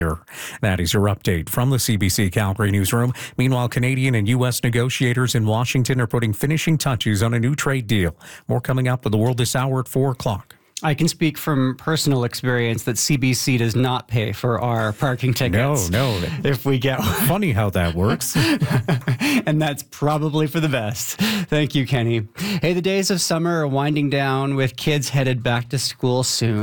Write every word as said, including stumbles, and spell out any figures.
That is your update from the C B C Calgary newsroom. Meanwhile, Canadian and U S negotiators in Washington are putting finishing touches on a new trade deal. More coming up with the world this hour at four o'clock. I can speak from personal experience that C B C does not pay for our parking tickets. No, no. If we get one. Funny how that works. And that's probably for the best. Thank you, Kenny. Hey, the days of summer are winding down with kids headed back to school soon.